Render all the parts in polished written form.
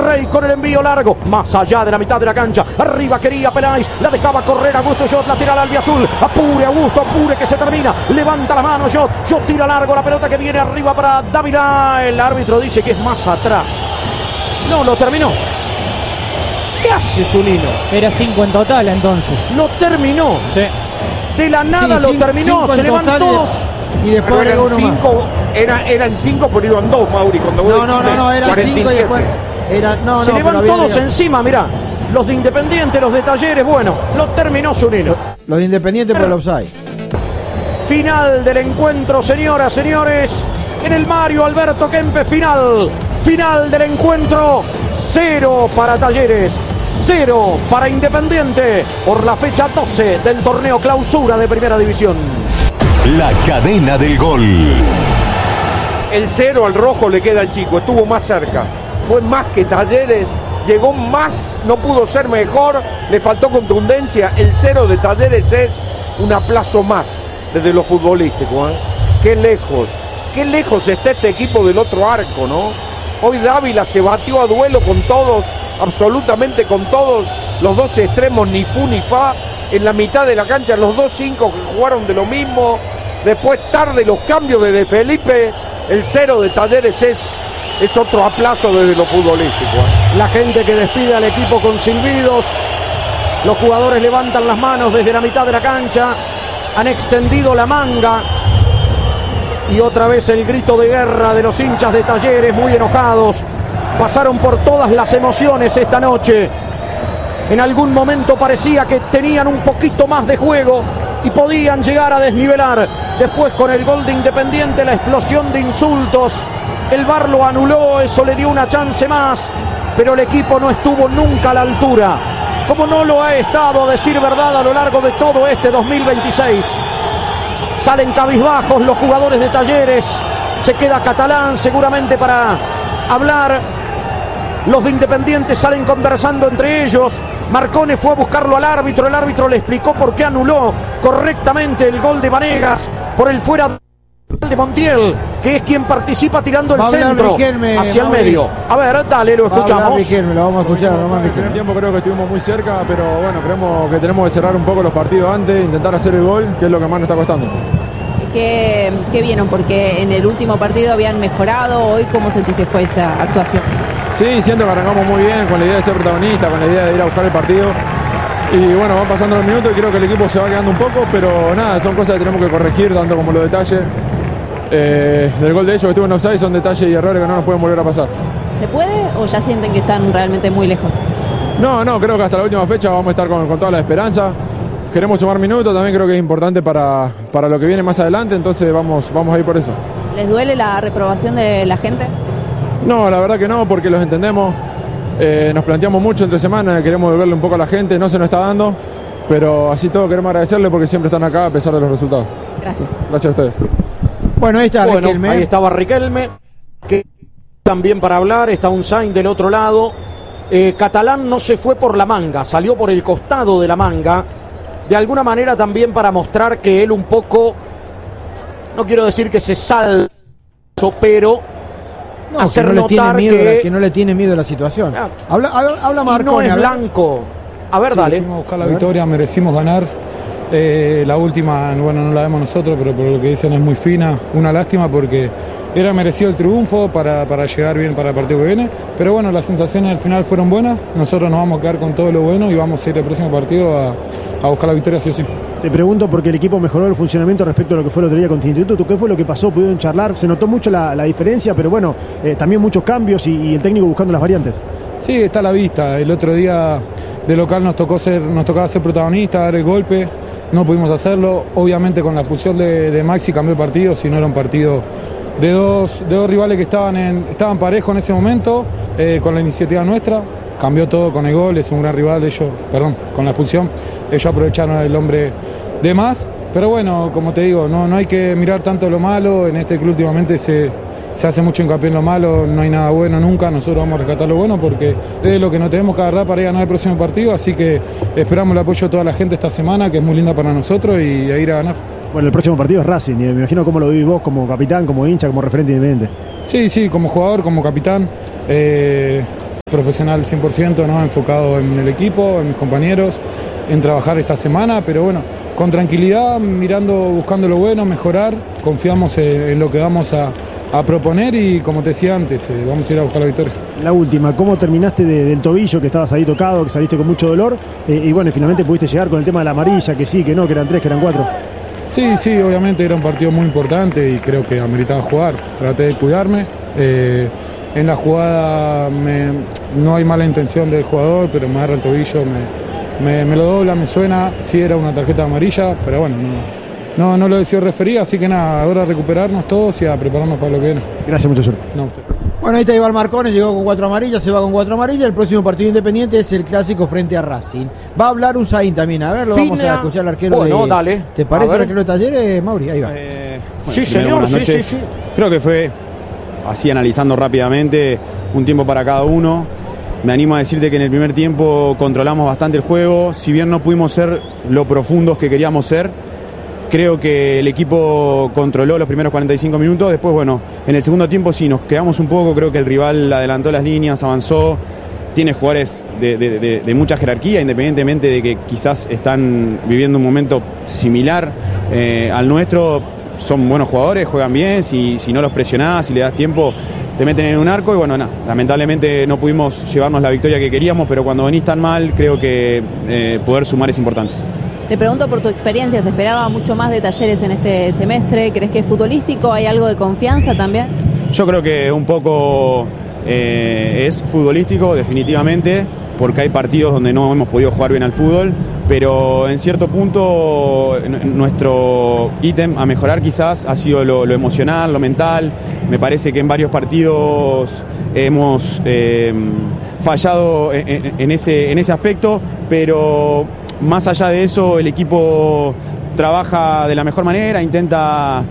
Rey con el envío largo, más allá de la mitad de la cancha. Arriba quería Peláez, la dejaba correr Augusto Jot, la tira al albiazul. Apure Augusto, apure que se termina. Levanta la mano Jot, Jot tira largo la pelota que viene arriba para Dávila. El árbitro dice que es más atrás. No, lo terminó. ¿Qué hace Zunino? Era 5 en total entonces. Lo terminó. Sí. De la nada lo terminó. Se le van todos. Y después eran uno 5, eran 5, pero iban 2, Mauri. Cuando no, eran 5 y después. Se le van todos encima, mirá. Los de Independiente, los de Talleres, bueno, lo terminó Zunino. Los de Independiente por el offside. Final del encuentro, señoras, señores. En el Mario Alberto Kempes, final. Final del encuentro. 0 para Talleres, 0 para Independiente. Por la fecha 12 del torneo clausura de Primera División. La cadena del gol. El 0 al rojo le queda al chico, estuvo más cerca. Fue más que Talleres, llegó más, no pudo ser mejor, le faltó contundencia. El 0 de Talleres es un aplazo más desde lo futbolístico, ¿eh? Qué lejos está este equipo del otro arco, ¿no? Hoy Dávila se batió a duelo con todos, absolutamente con todos, los dos extremos, ni fu ni fa, en la mitad de la cancha, los 2-5 que jugaron de lo mismo. Después tarde los cambios de Felipe. El 0 de Talleres es otro aplazo desde lo futbolístico, ¿eh? La gente que despide al equipo con silbidos. Los jugadores levantan las manos desde la mitad de la cancha. Han extendido la manga. Y otra vez el grito de guerra de los hinchas de Talleres, muy enojados. Pasaron por todas las emociones esta noche. En algún momento parecía que tenían un poquito más de juego y podían llegar a desnivelar. Después, con el gol de Independiente, la explosión de insultos. El VAR lo anuló, eso le dio una chance más, pero el equipo no estuvo nunca a la altura, como no lo ha estado, a decir verdad, a lo largo de todo este 2026. Salen cabizbajos los jugadores de Talleres. Se queda Catalán seguramente para hablar. Los de Independiente salen conversando entre ellos. Marcone fue a buscarlo al árbitro. El árbitro le explicó por qué anuló correctamente el gol de Vanegas por el fuera de Montiel, que es quien participa tirando el centro hacia el medio. A ver, dale, lo escuchamos. Riquelme, lo vamos a escuchar. En el primer tiempo creo que estuvimos muy cerca, pero bueno, creemos que tenemos que cerrar un poco los partidos antes, intentar hacer el gol, que es lo que más nos está costando. ¿Qué vieron? Porque en el último partido habían mejorado. Hoy, ¿cómo sentiste fue esa actuación? Sí, siento que arrancamos muy bien, con la idea de ser protagonista, con la idea de ir a buscar el partido. Y bueno, van pasando los minutos y creo que el equipo se va quedando un poco, pero nada, son cosas que tenemos que corregir, tanto como los detalles del gol de ellos que estuvo en offside, son detalles y errores que no nos pueden volver a pasar. ¿Se puede o ya sienten que están realmente muy lejos? No, creo que hasta la última fecha vamos a estar con toda la esperanza. Queremos sumar minutos, también creo que es importante para lo que viene más adelante, entonces vamos a ir por eso. ¿Les duele la reprobación de la gente? No, la verdad que no, porque los entendemos. Nos planteamos mucho entre semanas, queremos devolverle un poco a la gente, no se nos está dando, pero así todo queremos agradecerle porque siempre están acá a pesar de los resultados. Gracias. Gracias a ustedes. Bueno, ahí está Riquelme. Ahí estaba Riquelme, que también para hablar, está Unzain del otro lado. Catalán no se fue por la manga, salió por el costado de la manga, de alguna manera también para mostrar que él un poco, no quiero decir que se salva, pero no, hacer que no notar que no le tiene miedo a la situación. Habla Marcone. No es blanco. A ver, dale. Fuimos a buscar la victoria, merecimos ganar. La última, bueno, no la vemos nosotros, pero por lo que dicen es muy fina. Una lástima porque era merecido el triunfo para llegar bien para el partido que viene. Pero bueno, las sensaciones al final fueron buenas. Nosotros nos vamos a quedar con todo lo bueno y vamos a ir el próximo partido a buscar la victoria sí o sí. Te pregunto porque el equipo mejoró el funcionamiento respecto a lo que fue el otro día contra Instituto. ¿Qué fue lo que pasó? ¿Pudieron charlar? Se notó mucho la diferencia, pero bueno, también muchos cambios y el técnico buscando las variantes. Sí, está a la vista. El otro día de local nos tocaba ser protagonista, dar el golpe. No pudimos hacerlo. Obviamente con la expulsión de Maxi cambió el partido, si no era un partido de dos rivales que estaban parejos en ese momento, con la iniciativa nuestra. Cambió todo con el gol, es un gran rival, con la expulsión. Ellos aprovecharon el hombre de más, pero bueno, como te digo, no hay que mirar tanto lo malo. En este club últimamente se hace mucho hincapié en lo malo, no hay nada bueno nunca. Nosotros vamos a rescatar lo bueno porque es lo que nos tenemos que agarrar para ir a ganar el próximo partido, así que esperamos el apoyo de toda la gente esta semana, que es muy linda para nosotros, y a ir a ganar. Bueno, el próximo partido es Racing, y me imagino cómo lo vivís vos como capitán, como hincha, como referente independiente. Sí, como jugador, como capitán. profesional 100%, ¿no? Enfocado en el equipo, en mis compañeros, en trabajar esta semana, pero bueno, con tranquilidad, buscando lo bueno, mejorar, confiamos en lo que vamos a proponer y como te decía antes, vamos a ir a buscar la victoria. La última, ¿cómo terminaste del tobillo, que estabas ahí tocado, que saliste con mucho dolor? Y bueno, finalmente pudiste llegar con el tema de la amarilla, que sí, que no, que eran 3, que eran 4. Sí, obviamente era un partido muy importante y creo que ameritaba jugar. Traté de cuidarme. En la jugada no hay mala intención del jugador, pero me agarra el tobillo, me lo dobla, me suena. Sí era una tarjeta amarilla, pero bueno, no lo decidió referir, así que nada, ahora a recuperarnos todos y a prepararnos para lo que viene. Gracias, mucha suerte. No, usted. Bueno, ahí está Iván Marcone, llegó con 4 amarillas, se va con 4 amarillas. El próximo partido Independiente es el clásico frente a Racing. Va a hablar Usain también, a ver, lo vamos a escuchar al arquero dale. ¿Te parece el arquero de Talleres, Mauri? Ahí va. Sí, señor, sí. Creo que fue, así analizando rápidamente, un tiempo para cada uno. Me animo a decirte que en el primer tiempo controlamos bastante el juego, si bien no pudimos ser lo profundos que queríamos ser. Creo que el equipo controló los primeros 45 minutos, después bueno, en el segundo tiempo sí nos quedamos un poco, creo que el rival adelantó las líneas, avanzó, tiene jugadores de mucha jerarquía, independientemente de que quizás están viviendo un momento similar al nuestro, son buenos jugadores, juegan bien, si no los presionás, si le das tiempo, te meten en un arco y bueno, lamentablemente no pudimos llevarnos la victoria que queríamos, pero cuando venís tan mal, creo que poder sumar es importante. Te pregunto por tu experiencia, ¿se esperaba mucho más de Talleres en este semestre? ¿Crees que es futbolístico? ¿Hay algo de confianza también? Yo creo que un poco es futbolístico, definitivamente, porque hay partidos donde no hemos podido jugar bien al fútbol, pero en cierto punto nuestro ítem a mejorar quizás ha sido lo emocional, lo mental. Me parece que en varios partidos hemos fallado en ese aspecto, pero más allá de eso el equipo trabaja de la mejor manera, intenta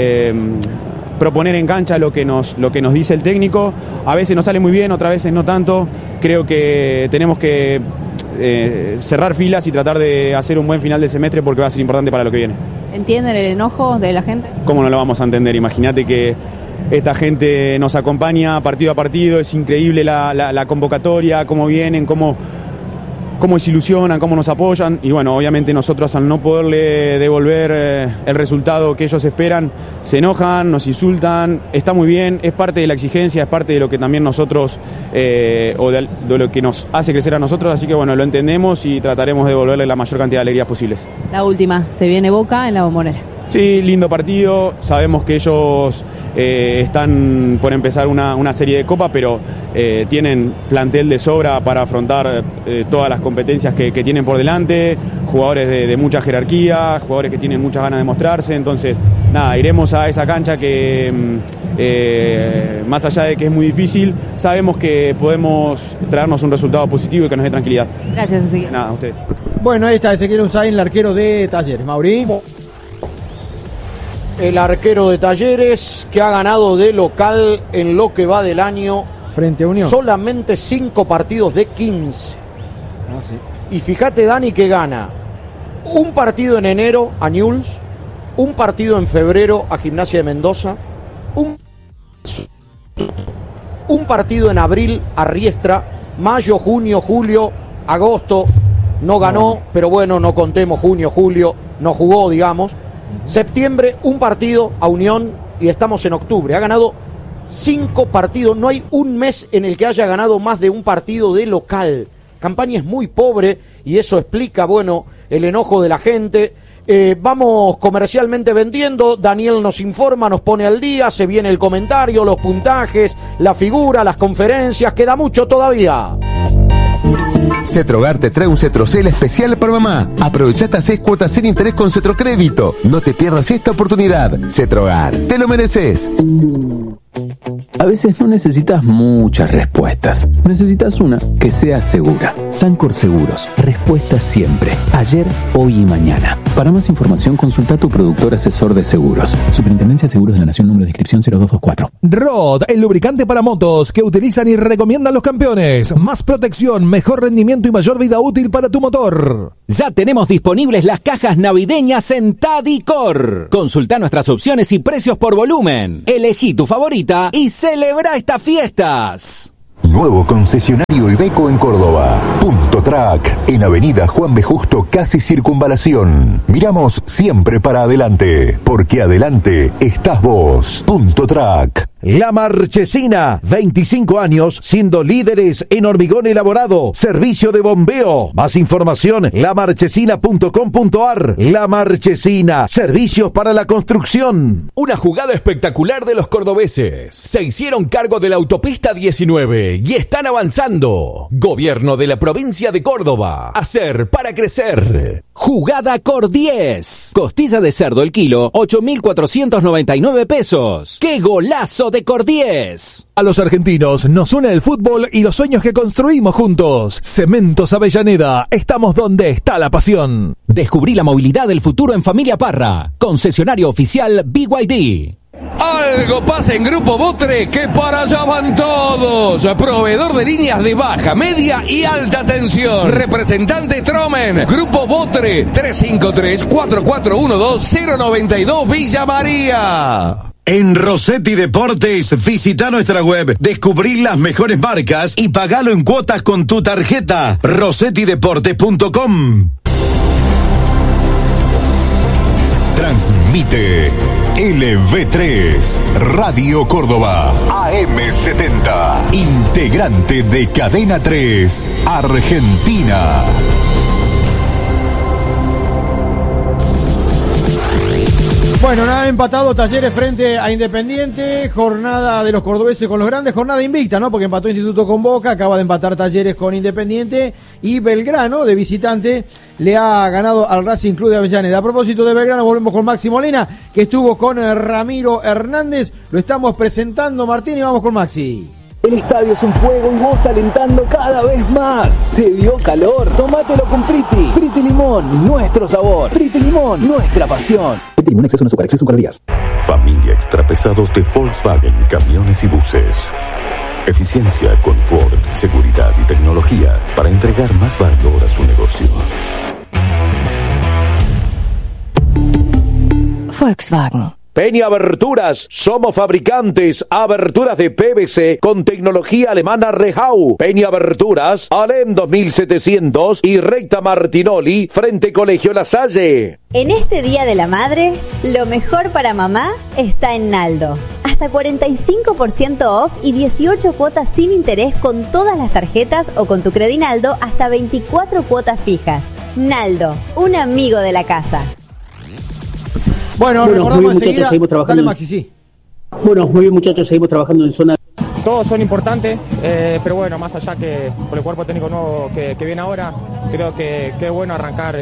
proponer en cancha lo que nos dice el técnico. A veces nos sale muy bien, otras veces no tanto. Creo que tenemos que cerrar filas y tratar de hacer un buen final de semestre porque va a ser importante para lo que viene. ¿Entienden el enojo de la gente? ¿Cómo no lo vamos a entender? Imagínate que esta gente nos acompaña partido a partido, es increíble la convocatoria, cómo vienen, cómo se ilusionan, cómo nos apoyan y bueno, obviamente nosotros al no poderle devolver el resultado que ellos esperan, se enojan, nos insultan, está muy bien, es parte de la exigencia, es parte de lo que también nosotros, o de lo que nos hace crecer a nosotros, así que bueno, lo entendemos y trataremos de devolverle la mayor cantidad de alegrías posibles. La última, se viene Boca en la Bombonera. Sí, lindo partido, sabemos que ellos están por empezar una serie de copas, pero tienen plantel de sobra para afrontar todas las competencias que tienen por delante, jugadores de mucha jerarquía, jugadores que tienen muchas ganas de mostrarse, entonces nada, iremos a esa cancha que más allá de que es muy difícil, sabemos que podemos traernos un resultado positivo y que nos dé tranquilidad. Gracias, Ezequiel. Nada, a ustedes. Bueno, ahí está Ezequiel Usain, el arquero de Talleres. Mauri. El arquero de Talleres que ha ganado de local en lo que va del año frente a Unión. Solamente 5 partidos de 15. Sí. Y fíjate, Dani, que gana un partido en enero a Newell's, un partido en febrero a Gimnasia de Mendoza, un partido en abril a Riestra, mayo, junio, julio, agosto no ganó, pero bueno, no contemos junio, julio, no jugó, digamos. Septiembre, un partido a Unión y estamos en octubre. Ha ganado 5 partidos. No hay un mes en el que haya ganado más de un partido de local. Campaña es muy pobre y eso explica, bueno, el enojo de la gente. Vamos comercialmente vendiendo. Daniel nos informa, nos pone al día. Se viene el comentario, los puntajes, la figura, las conferencias. Queda mucho todavía. Cetrogar te trae un Cetrocel especial para mamá. Aprovecha hasta 6 cuotas sin interés con Cetrocrédito. No te pierdas esta oportunidad. Cetrogar, te lo mereces. A veces no necesitas muchas respuestas. Necesitas una que sea segura. Sancor Seguros. Respuesta siempre. Ayer, hoy y mañana. Para más información, consulta a tu productor asesor de seguros. Superintendencia de Seguros de la Nación, número de inscripción 0224. Rod, el lubricante para motos que utilizan y recomiendan los campeones. Más protección, mejor rendimiento y mayor vida útil para tu motor. Ya tenemos disponibles las cajas navideñas en Tadicor. Consulta nuestras opciones y precios por volumen. Elegí tu favorita y celebra estas fiestas. Nuevo concesionario Iveco en Córdoba. Punto Track, en Avenida Juan B. Justo, casi Circunvalación. Miramos siempre para adelante, porque adelante estás vos. Punto Track. La Marchesina, 25 años siendo líderes en hormigón elaborado, servicio de bombeo. Más información, lamarchesina.com.ar. La Marchesina, servicios para la construcción. Una jugada espectacular de los cordobeses. Se hicieron cargo de la autopista 19 y están avanzando. Gobierno de la provincia de Córdoba. Hacer para crecer. Jugada Cor 10. Costilla de cerdo el kilo, 8.499 pesos. ¡Qué golazo de Cor 10! A los argentinos nos une el fútbol y los sueños que construimos juntos. Cementos Avellaneda, estamos donde está la pasión. Descubrí la movilidad del futuro en Familia Parra. Concesionario oficial BYD. Algo pasa en Grupo Botre, que para allá van todos. Proveedor de líneas de baja, media y alta tensión. Representante Tromen. Grupo Botre, 353-4412-092 Villa María. En Rossetti Deportes, visita nuestra web, descubrí las mejores marcas y pagalo en cuotas con tu tarjeta. rossettideportes.com. Transmite LV3, Radio Córdoba, AM70, integrante de Cadena 3, Argentina. Bueno, nada, empatado Talleres frente a Independiente, jornada de los cordobeses con los grandes, jornada invicta, ¿no? Porque empató Instituto con Boca, acaba de empatar Talleres con Independiente y Belgrano, de visitante, le ha ganado al Racing Club de Avellaneda. A propósito de Belgrano, volvemos con Maxi Molina, que estuvo con Ramiro Hernández, lo estamos presentando, Martín, y vamos con Maxi. El estadio es un fuego y vos alentando cada vez más. ¿Te dio calor? Tómatelo con Priti. Priti Limón, nuestro sabor. Priti Limón, nuestra pasión. Priti Limón, exceso en azúcar, exceso en calorías. Familia extrapesados de Volkswagen, camiones y buses. Eficiencia, confort, seguridad y tecnología para entregar más valor a su negocio. Volkswagen. Peña Aberturas, somos fabricantes, aberturas de PVC con tecnología alemana Rehau. Peña Aberturas, Alem 2700 y Recta Martinoli, frente Colegio La Salle. En este Día de la Madre, lo mejor para mamá está en Naldo. Hasta 45% off y 18 cuotas sin interés con todas las tarjetas o con tu Credinaldo hasta 24 cuotas fijas. Naldo, un amigo de la casa. Bueno, recordamos enseguida. Dale, Maxi, sí. Bueno, muy bien, muchachos, seguimos trabajando en zona. Todos son importantes, pero bueno, más allá que por el cuerpo técnico nuevo que viene ahora, creo que es bueno arrancar.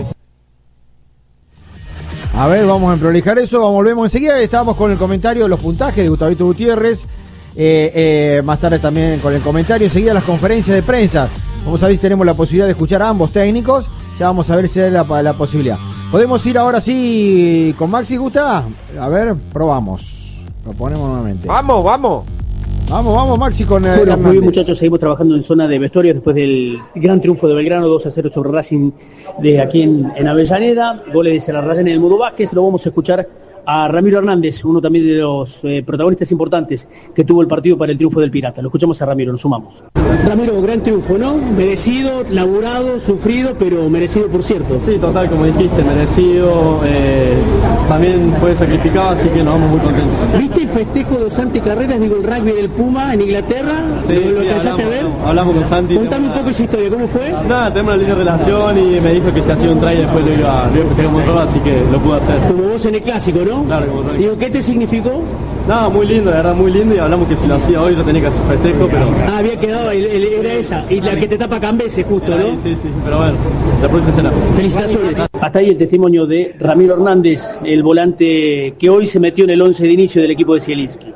A ver, vamos a prolijar eso, volvemos enseguida. Estábamos con el comentario de los puntajes de Gustavito Gutiérrez. Más tarde también con el comentario. Enseguida las conferencias de prensa. Vamos a ver si tenemos la posibilidad de escuchar a ambos técnicos. Ya vamos a ver si hay la posibilidad. Podemos ir ahora sí con Maxi, Gusta. A ver, probamos. Lo ponemos nuevamente. Vamos, Maxi, con bueno, muy bien, muchachos, seguimos trabajando en zona de vestuarios después del gran triunfo de Belgrano, 2-0 sobre Racing de aquí en Avellaneda. Goles de la Rayana en el Mudo Vázquez. Lo vamos a escuchar a Ramiro Hernández, uno también de los protagonistas importantes que tuvo el partido para el triunfo del Pirata. Lo escuchamos a Ramiro, nos sumamos. Ramiro, gran triunfo, ¿no? Merecido, laburado, sufrido, pero merecido, por cierto. Sí, total, como dijiste, merecido, también fue sacrificado, así que nos vamos muy contentos. ¿Viste el festejo de Santi Carreras, digo, el rugby del Puma en Inglaterra? Sí, ¿Lo alcanzaste a ver? Hablamos con Santi. Contame un poco esa historia, ¿cómo fue? Nada, tenemos una linda relación y me dijo que si hacía un try después lo iba a festejar como todo, así que lo pude hacer. Como vos en el clásico, ¿no? Claro, como rugby. Digo, ¿qué te significó? Nada, muy lindo, la verdad, muy lindo, y hablamos que si lo hacía hoy lo tenía que hacer festejo, pero... Ah, había quedado, era esa, y la que te tapa Cambeses justo, ¿no? Sí, pero bueno, la próxima será. Felicitaciones. Hasta ahí el testimonio de Ramiro Hernández, el volante que hoy se metió en el 11 de inicio del equipo de Zielinski.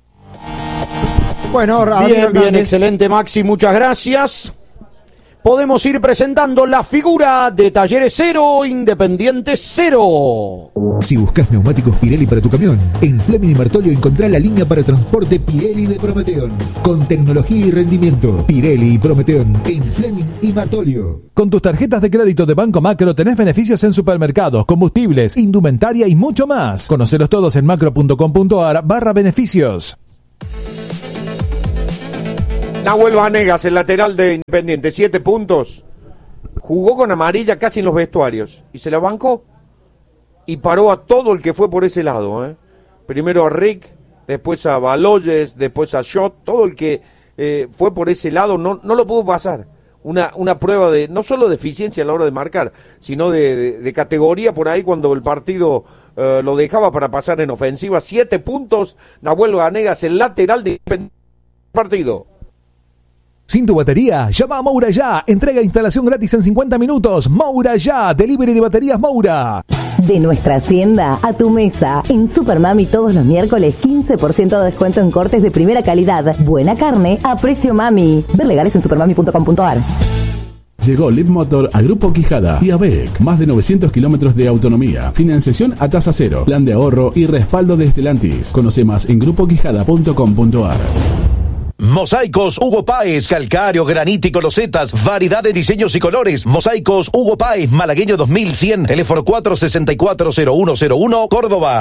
Bueno, bien, excelente, Maxi, muchas gracias. Podemos ir presentando la figura de Talleres 0, Independiente 0. Si buscas neumáticos Pirelli para tu camión, en Fleming y Martolio encontrá la línea para transporte Pirelli de Prometeon. Con tecnología y rendimiento, Pirelli y Prometeon en Fleming y Martolio. Con tus tarjetas de crédito de Banco Macro tenés beneficios en supermercados, combustibles, indumentaria y mucho más. Conocelos todos en macro.com.ar/beneficios. Nahuel Vanegas, el lateral de Independiente, 7 puntos. Jugó con amarilla casi en los vestuarios y se la bancó. Y paró a todo el que fue por ese lado. Primero a Rick, después a Baloyes, después a Schott. Todo el que fue por ese lado no lo pudo pasar. Una prueba de no solo de eficiencia a la hora de marcar, sino de categoría por ahí cuando el partido lo dejaba para pasar en ofensiva. 7 puntos, Nahuel Vanegas, el lateral de partido. Sin tu batería, llama a Moura Ya. Entrega e instalación gratis en 50 minutos. Moura Ya, delivery de baterías Moura. De nuestra hacienda a tu mesa. En Supermami todos los miércoles 15% de descuento en cortes de primera calidad. Buena carne a precio mami. Ver legales en supermami.com.ar. Llegó Leap Motor a Grupo Quijada y ABEC. Más de 900 kilómetros de autonomía. Financiación a tasa cero. Plan de ahorro y respaldo de Stellantis. Conoce más en grupoquijada.com.ar. Mosaicos Hugo Páez, calcáreo, granítico, losetas, variedad de diseños y colores. Mosaicos Hugo Páez, Malagueño 2100, teléfono 464-0101, Córdoba.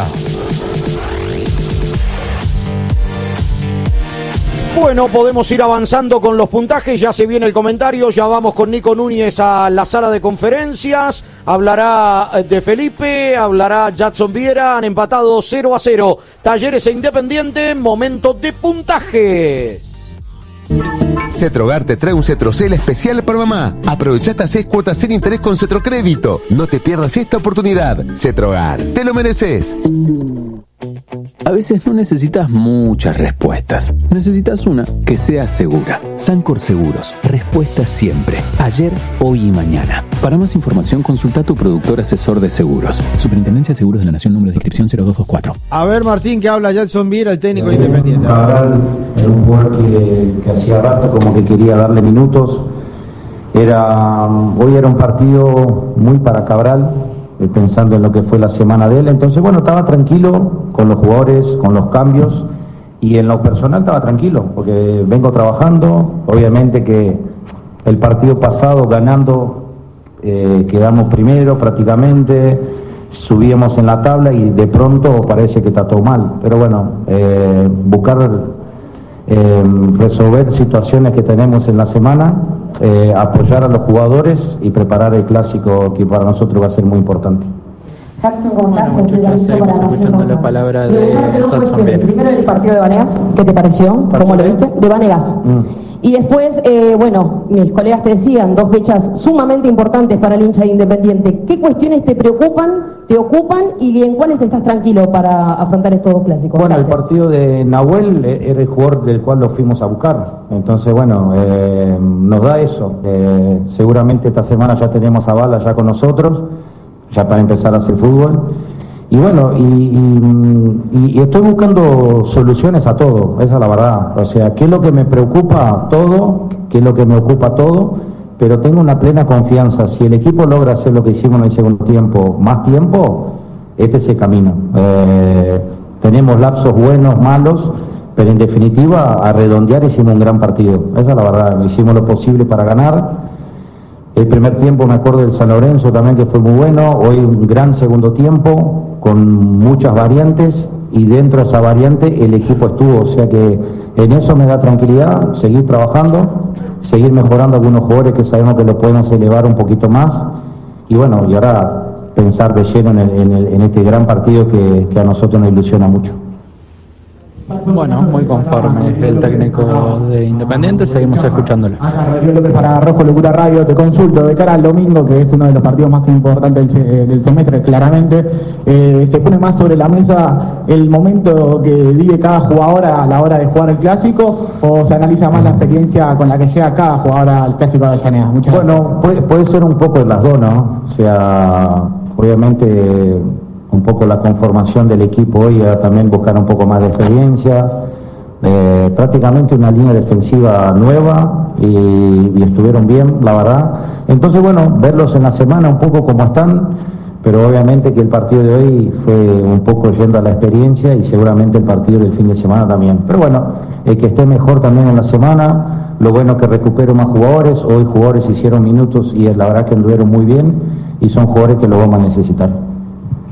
Bueno, podemos ir avanzando con los puntajes, ya se viene el comentario, ya vamos con Nico Núñez a la sala de conferencias, hablará de Felipe, hablará Jadson Viera, han empatado 0-0, Talleres e Independiente, momento de puntajes. Cetrogar te trae un Cetrocel especial para mamá. Aprovecha hasta 6 cuotas sin interés con Cetrocrédito. No te pierdas esta oportunidad. Cetrogar, te lo mereces. A veces no necesitas muchas respuestas. Necesitas una que sea segura. Sancor Seguros. Respuesta siempre. Ayer, hoy y mañana. Para más información, consulta a tu productor asesor de seguros. Superintendencia de Seguros de la Nación, número de inscripción 0224. A ver, Martín, que habla Jadson Viera, el técnico Independiente. Cabral era un jugador que hacía rato como que quería darle minutos. Hoy era un partido muy para Cabral, pensando en lo que fue la semana de él. Entonces, bueno, estaba tranquilo con los jugadores, con los cambios, y en lo personal estaba tranquilo, porque vengo trabajando. Obviamente que el partido pasado ganando quedamos primero prácticamente, subíamos en la tabla y de pronto parece que está todo mal. Pero bueno, buscar resolver situaciones que tenemos en la semana, apoyar a los jugadores y preparar el clásico, que para nosotros va a ser muy importante. Escuchando la palabra de Jadson Viera. Primero el partido de Vanegas, ¿qué te pareció? ¿Cómo lo viste? De Vanegas. Y después, mis colegas te decían, 2 fechas sumamente importantes para el hincha de Independiente. ¿Qué cuestiones te preocupan, te ocupan y en cuáles estás tranquilo para afrontar estos 2 clásicos? Bueno, gracias. El partido de Nahuel era el jugador del cual lo fuimos a buscar. Entonces, bueno, nos da eso. Seguramente esta semana ya tenemos a Bala ya con nosotros, ya para empezar a hacer fútbol. Y bueno, y estoy buscando soluciones a todo, esa es la verdad. O sea, ¿qué es lo que me preocupa? Todo, ¿qué es lo que me ocupa? Todo, pero tengo una plena confianza. Si el equipo logra hacer lo que hicimos en el segundo tiempo, más tiempo, este es el camino. Tenemos lapsos buenos, malos, pero en definitiva, a redondear hicimos un gran partido. Esa es la verdad, hicimos lo posible para ganar. El primer tiempo me acuerdo del San Lorenzo también, que fue muy bueno. Hoy un gran segundo tiempo con muchas variantes, y dentro de esa variante el equipo estuvo. O sea que en eso me da tranquilidad, seguir trabajando, seguir mejorando algunos jugadores que sabemos que lo podemos elevar un poquito más. Y bueno, y ahora pensar de lleno en este gran partido que a nosotros nos ilusiona mucho. Bueno, muy conforme el técnico de Independiente, seguimos escuchándolo. Para Rojo Locura Radio, te consulto, de cara al domingo, que es uno de los partidos más importantes del semestre, claramente, ¿se pone más sobre la mesa el momento que vive cada jugador a la hora de jugar el clásico, o se analiza más la experiencia con la que llega cada jugador al clásico de Avellaneda? Muchas gracias. Bueno, puede ser un poco de las dos, ¿no? O sea, obviamente un poco la conformación del equipo hoy, a también buscar un poco más de experiencia, prácticamente una línea defensiva nueva, y estuvieron bien, la verdad. Entonces, bueno, verlos en la semana un poco como están, pero obviamente que el partido de hoy fue un poco yendo a la experiencia, y seguramente el partido del fin de semana también. Pero bueno, el que esté mejor también en la semana, lo bueno que recupero más jugadores. Hoy jugadores hicieron minutos y la verdad que anduvieron muy bien, y son jugadores que lo vamos a necesitar.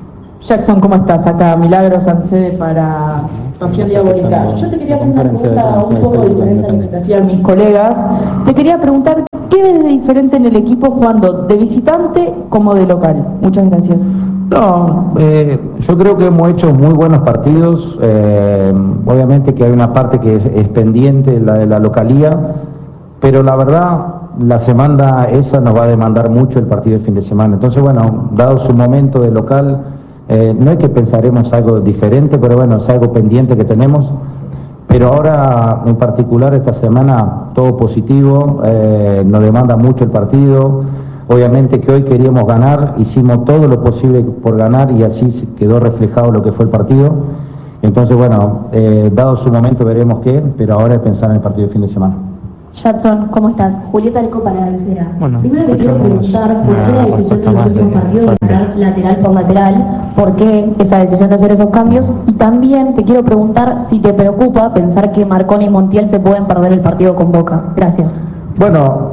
Jackson, ¿cómo estás? Acá Milagros Ancede para Pasión Diabólica. Yo te quería hacer una pregunta un poco diferente a lo que te hacían mis colegas. Te quería preguntar, ¿qué ves de diferente en el equipo jugando de visitante como de local? Muchas gracias. No, yo creo que hemos hecho muy buenos partidos. Obviamente que hay una parte que es pendiente, la de la localía, pero la verdad, la semana esa nos va a demandar mucho el partido del fin de semana. Entonces, bueno, dado su momento de local, no es que pensaremos algo diferente, pero bueno, es algo pendiente que tenemos. Pero ahora, en particular, esta semana, todo positivo, nos demanda mucho el partido. Obviamente que hoy queríamos ganar, hicimos todo lo posible por ganar y así quedó reflejado lo que fue el partido. Entonces, bueno, dado su momento veremos qué, pero ahora es pensar en el partido de fin de semana. Jackson, ¿cómo estás? Julieta Alco para Alcera. Bueno, primero te quiero preguntar por qué la decisión de los últimos partidos de ganar lateral por lateral, por qué esa decisión de hacer esos cambios, y también te quiero preguntar si te preocupa pensar que Marconi y Montiel se pueden perder el partido con Boca. Gracias. Bueno,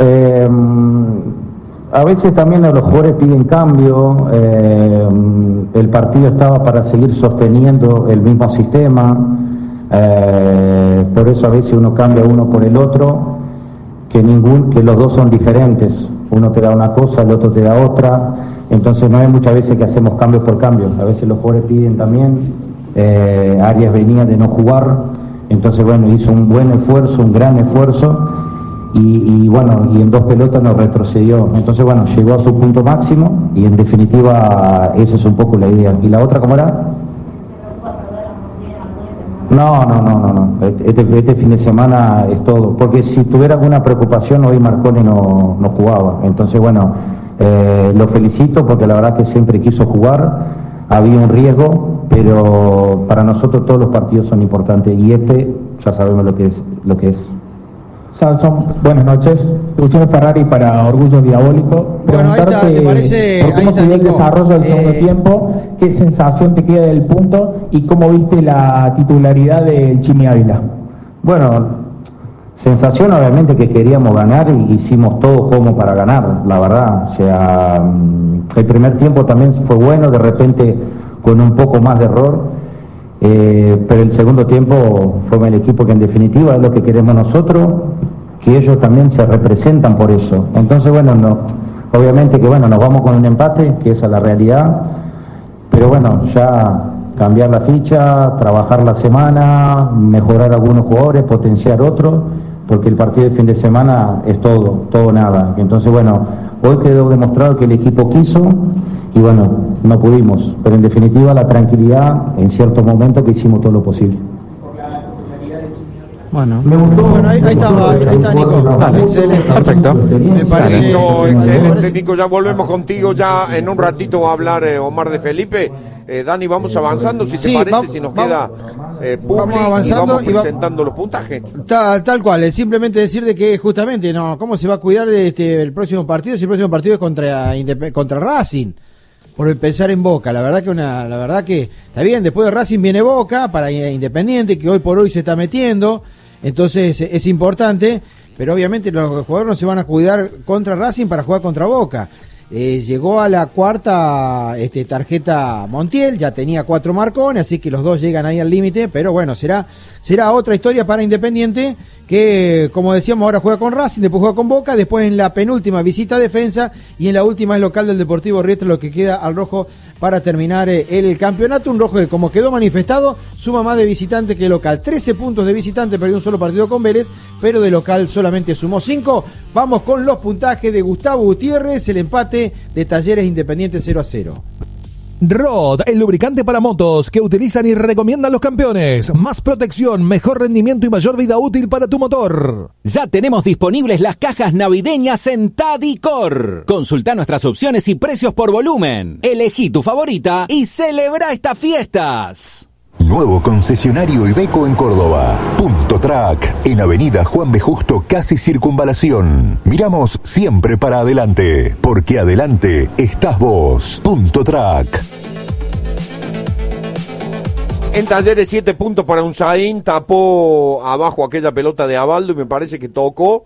a veces también los jugadores piden cambio, el partido estaba para seguir sosteniendo el mismo sistema, por eso a veces uno cambia uno por el otro, que los dos son diferentes, uno te da una cosa, el otro te da otra, entonces no hay muchas veces que hacemos cambio por cambio, a veces los jugadores piden también, Arias venía de no jugar, entonces bueno, hizo un buen esfuerzo, un gran esfuerzo, y bueno, y en 2 pelotas nos retrocedió, entonces bueno, llegó a su punto máximo, y en definitiva esa es un poco la idea. ¿Y la otra cómo era? No. Este fin de semana es todo. Porque si tuviera alguna preocupación, hoy Marconi no jugaba. Entonces, bueno, lo felicito porque la verdad que siempre quiso jugar. Había un riesgo, pero para nosotros todos los partidos son importantes. Y ya sabemos lo que es. Samson, buenas noches. Luciano Ferrari para Orgullo Diabólico. Preguntarte por cómo se dio el desarrollo del segundo tiempo, qué sensación te queda del punto y cómo viste la titularidad del Chimi Ávila. Bueno, sensación obviamente que queríamos ganar y hicimos todo como para ganar, la verdad. O sea, el primer tiempo también fue bueno, de repente con un poco más de error. Pero el segundo tiempo fue el equipo que en definitiva es lo que queremos nosotros, que ellos también se representan por eso. Entonces, bueno, obviamente que bueno, nos vamos con un empate, que esa es la realidad, pero bueno, ya cambiar la ficha, trabajar la semana, mejorar algunos jugadores, potenciar otros, porque el partido de fin de semana es todo o nada. Entonces, bueno, hoy quedó demostrado que el equipo quiso y bueno, no pudimos, pero en definitiva la tranquilidad en ciertos momentos que hicimos todo lo posible. Bueno, me gustó. Bueno, ahí está Nico. Dale. Excelente. Perfecto. Me parece excelente, Nico. Ya volvemos contigo. Ya en un ratito va a hablar Omar de Felipe. Dani, vamos avanzando, si te parece, si nos queda vamos avanzando y vamos presentando los puntajes. Tal cual, es simplemente decir de que justamente, ¿cómo se va a cuidar de el próximo partido? Si el próximo partido es contra Racing. Por pensar en Boca, la verdad que está bien, después de Racing viene Boca para Independiente, que hoy por hoy se está metiendo, entonces es importante, pero obviamente los jugadores no se van a cuidar contra Racing para jugar contra Boca. Llegó a la cuarta tarjeta Montiel, ya tenía 4 Marconi, así que los dos llegan ahí al límite, pero bueno, será otra historia para Independiente, que como decíamos ahora juega con Racing, después juega con Boca, después en la penúltima visita a Defensa y en la última es local del Deportivo Riestra, lo que queda al rojo para terminar el campeonato. Un rojo que, como quedó manifestado, suma más de visitante que local. 13 puntos de visitante, perdió un solo partido con Vélez, pero de local solamente sumó 5. Vamos con los puntajes de Gustavo Gutiérrez, el empate de Talleres Independiente 0-0. Rod, el lubricante para motos que utilizan y recomiendan los campeones. Más protección, mejor rendimiento y mayor vida útil para tu motor. Ya tenemos disponibles las cajas navideñas en Tadicor. Consulta nuestras opciones y precios por volumen. Elegí tu favorita y celebra estas fiestas. Nuevo concesionario Iveco en Córdoba. Punto Track, en Avenida Juan B. Justo, casi Circunvalación. Miramos siempre para adelante, porque adelante estás vos. Punto Track. En Talleres 7 puntos para Unzaín, tapó abajo aquella pelota de Abaldo y me parece que tocó,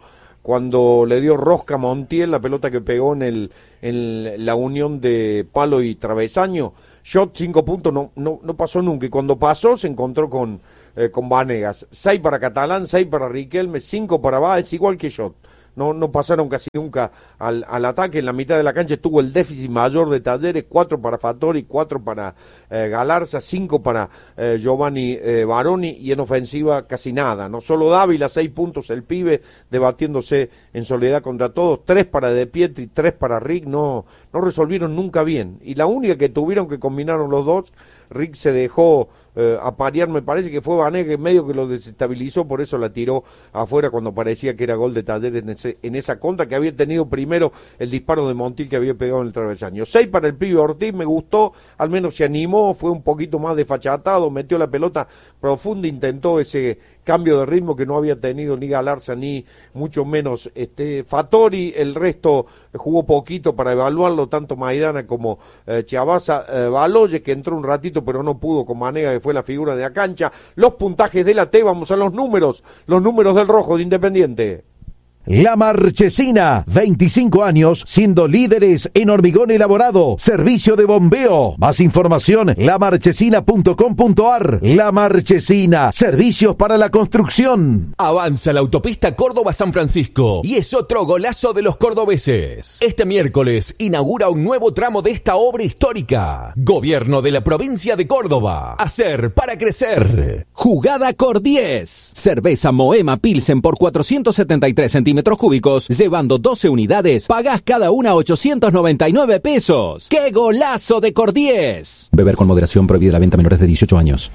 cuando le dio rosca a Montiel, la pelota que pegó en la unión de palo y travesaño. Shot 5 puntos no pasó nunca, y cuando pasó se encontró con Vanegas. 6 para Catalán, 6 para Riquelme, 5 para Báez, igual que Shot. No pasaron casi nunca al ataque. En la mitad de la cancha estuvo el déficit mayor de Talleres, 4 para Fattori, 4 para Galarza, 5 para Giovanni Baroni, y en ofensiva casi nada, no solo Dávila, 6 puntos el pibe, debatiéndose en soledad contra todos, 3 para De Pietri, 3 para Rick, no resolvieron nunca bien, y la única que tuvieron que combinaron los dos, Rick se dejó aparear, me parece que fue Vanegas medio que lo desestabilizó, por eso la tiró afuera cuando parecía que era gol de Talleres en esa contra, que había tenido primero el disparo de Montiel que había pegado en el travesaño. 6 para el pibe Ortiz, me gustó, al menos se animó, fue un poquito más desfachatado, metió la pelota profunda, intentó ese cambio de ritmo que no había tenido ni Galarza ni mucho menos Fattori. El resto jugó poquito para evaluarlo, tanto Maidana como Chiabaza. Baloyes, que entró un ratito pero no pudo con Vanegas, que fue la figura de la cancha. Los puntajes de la T, vamos a los números del rojo de Independiente. La Marchesina, 25 años siendo líderes en hormigón elaborado, servicio de bombeo. Más información, lamarchesina.com.ar. La Marchesina, servicios para la construcción. Avanza la autopista Córdoba-San Francisco y es otro golazo de los cordobeses. Este miércoles inaugura un nuevo tramo de esta obra histórica. Gobierno de la provincia de Córdoba. Hacer para crecer. Jugada Cor 10. Cerveza Moema Pilsen por 473 centímetros cúbicos, llevando 12 unidades, pagás cada una 899 pesos. ¡Qué golazo de Cor 10! Beber con moderación, prohibida la venta a menores de 18 años.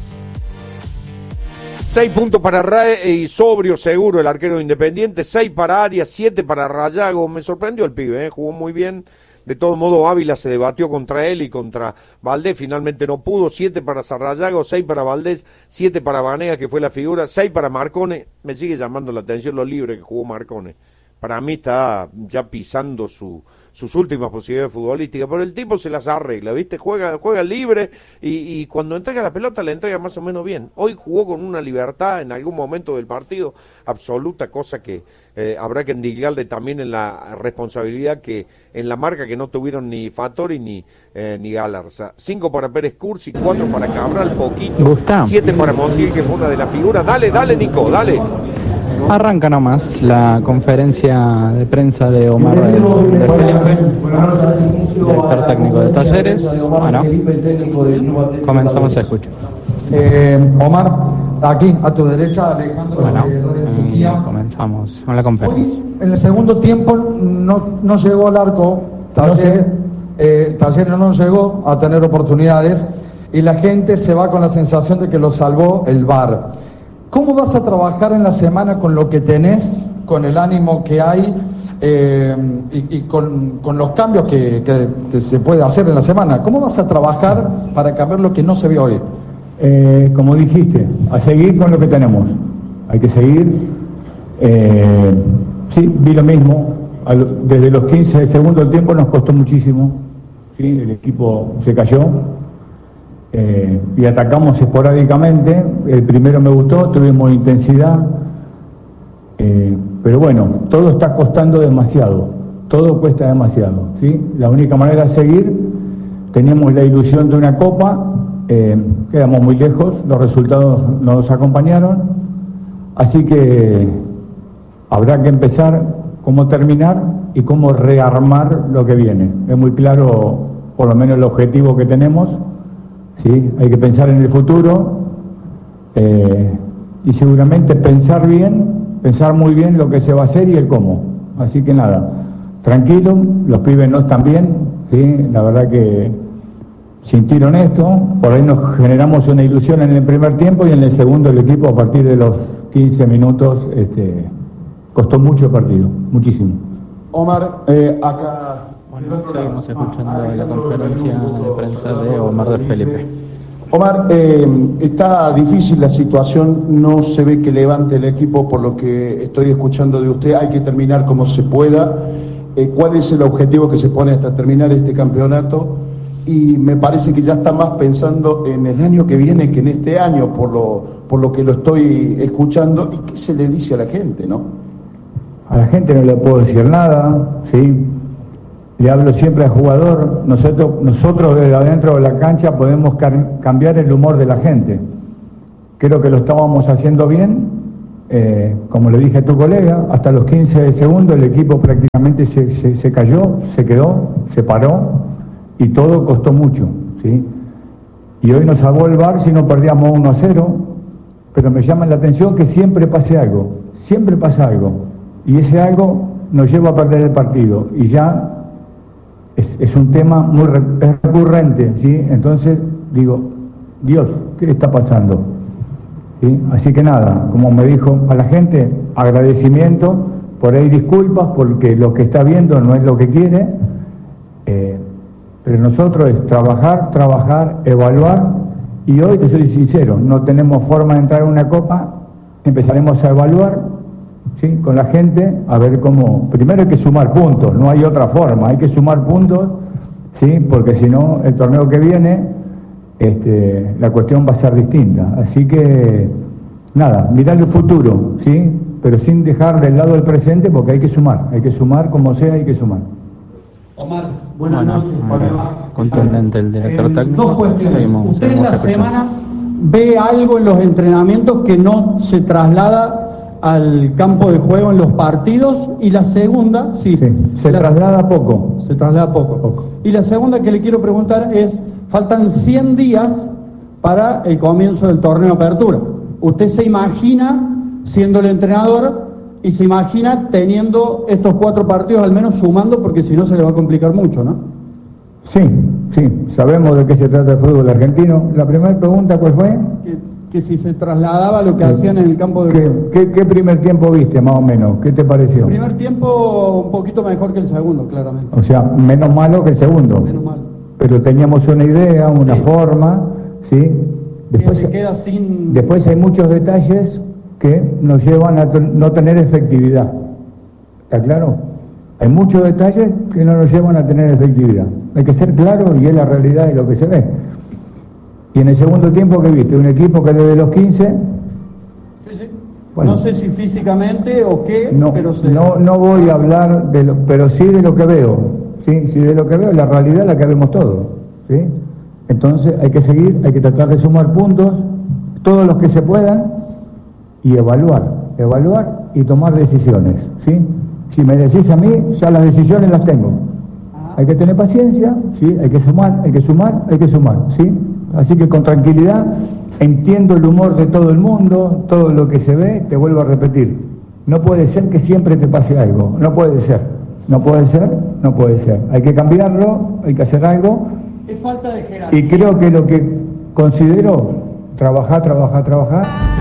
6 puntos para Rae y sobrio seguro el arquero de Independiente, 6 para Arias, 7 para Rayago. Me sorprendió el pibe, jugó muy bien. De todo modo, Ávila se debatió contra él y contra Valdés, finalmente no pudo. 7 para Sarrayago, 6 para Valdés, 7 para Vanegas, que fue la figura, 6 para Marcone. Me sigue llamando la atención lo libre que jugó Marcone. Para mí está ya pisando sus últimas posibilidades futbolísticas, pero el tipo se las arregla, ¿viste? Juega libre y cuando entrega la pelota la entrega más o menos bien. Hoy jugó con una libertad en algún momento del partido absoluta, cosa que habrá que indicarle también en la responsabilidad que en la marca que no tuvieron ni Fattori ni Galarza. 5 para Pérez Cursi, 4 para Cabral, poquito, 7 para Montiel, que fue una de las figuras. Dale, Nico, dale. Arranca nomás la conferencia de prensa de Omar del Felipe, director técnico de Talleres. Bueno, comenzamos a escuchar. Omar, aquí a tu derecha, Alejandro. Bueno, comenzamos con la conferencia. En el segundo tiempo no llegó al arco, Talleres no llegó a tener oportunidades y la gente se va con la sensación de que lo salvó el VAR. ¿Cómo vas a trabajar en la semana con lo que tenés, con el ánimo que hay y con los cambios que se puede hacer en la semana? ¿Cómo vas a trabajar para cambiar lo que no se vio hoy? Como dijiste, a seguir con lo que tenemos. Hay que seguir. Sí, vi lo mismo. Desde los 15 del segundo tiempo nos costó muchísimo. ¿Sí? El equipo se cayó. Y atacamos esporádicamente. El primero me gustó, tuvimos intensidad, pero bueno, todo está costando demasiado, todo cuesta demasiado, ¿sí? La única manera de seguir, teníamos la ilusión de una copa, quedamos muy lejos, los resultados no nos acompañaron, así que habrá que empezar cómo terminar y cómo rearmar lo que viene. Es muy claro, por lo menos el objetivo que tenemos. ¿Sí? Hay que pensar en el futuro y seguramente pensar muy bien lo que se va a hacer y el cómo. Así que nada, tranquilo, los pibes no están bien, ¿sí? La verdad que sintieron esto, por ahí nos generamos una ilusión en el primer tiempo y en el segundo el equipo a partir de los 15 minutos costó mucho el partido, muchísimo. Omar, acá... Bueno, seguimos escuchando la conferencia de prensa de Omar del Felipe. Omar, está difícil la situación, no se ve que levante el equipo por lo que estoy escuchando de usted, hay que terminar como se pueda. ¿Cuál es el objetivo que se pone hasta terminar este campeonato? Y me parece que ya está más pensando en el año que viene que en este año, por lo que lo estoy escuchando. ¿Y qué se le dice a la gente, no? A la gente no le puedo decir nada, ¿sí? Le hablo siempre al jugador. Nosotros desde adentro de la cancha podemos cambiar el humor de la gente. Creo que lo estábamos haciendo bien. Como le dije a tu colega, hasta los 15 segundos el equipo prácticamente se cayó, se quedó, se paró y todo costó mucho, ¿sí? Y hoy nos salvó el VAR si no perdíamos 1-0, pero me llama la atención que siempre pasa algo, y ese algo nos lleva a perder el partido, y ya es un tema muy recurrente, ¿sí? Entonces digo, Dios, ¿qué está pasando? ¿Sí? Así que nada, como me dijo a la gente, agradecimiento, por ahí disculpas, porque lo que está viendo no es lo que quiere, pero nosotros es trabajar, evaluar, y hoy te soy sincero, no tenemos forma de entrar en una copa, empezaremos a evaluar, ¿sí? Con la gente, a ver cómo, primero hay que sumar puntos, no hay otra forma, hay que sumar puntos, ¿sí? Porque si no, el torneo que viene, la cuestión va a ser distinta. Así que, nada, mirar el futuro, ¿sí? Pero sin dejar del lado el presente, porque hay que sumar como sea, hay que sumar. Omar, buenas noches. Contundente el director técnico. Dos cuestiones. Usted en la semana ve algo en los entrenamientos que no se traslada al campo de juego en los partidos, y la segunda, se traslada poco. Se traslada poco. Y la segunda que le quiero preguntar es, faltan 100 días para el comienzo del torneo Apertura. ¿Usted se imagina siendo el entrenador y se imagina teniendo estos 4 partidos al menos sumando, porque si no se le va a complicar mucho, ¿no? Sí, sabemos de qué se trata el fútbol argentino. La primera pregunta, ¿cuál fue? Que si se trasladaba lo que hacían en el campo de juego. ¿Qué primer tiempo viste, más o menos? ¿Qué te pareció? El primer tiempo un poquito mejor que el segundo, claramente. O sea, menos malo que el segundo. Menos malo. Pero teníamos una idea, una forma, ¿sí? Después se queda sin... Después hay muchos detalles que nos llevan a no tener efectividad. ¿Está claro? Hay muchos detalles que no nos llevan a tener efectividad. Hay que ser claro, y es la realidad de lo que se ve. Y en el segundo tiempo, ¿qué viste? Un equipo que desde los 15... Bueno, no sé si físicamente o qué, pero... No voy a hablar de lo... Pero sí de lo que veo. Sí, de lo que veo, la realidad es la que vemos todos, ¿sí? Entonces hay que seguir, hay que tratar de sumar puntos, todos los que se puedan, y evaluar y tomar decisiones, ¿sí? Si me decís a mí, ya las decisiones las tengo. Hay que tener paciencia, ¿sí? Hay que sumar, ¿sí? Así que con tranquilidad, entiendo el humor de todo el mundo, todo lo que se ve, te vuelvo a repetir, no puede ser que siempre te pase algo, no puede ser. Hay que cambiarlo, hay que hacer algo. Es falta de jerarquía. Y creo que lo que considero, trabajar.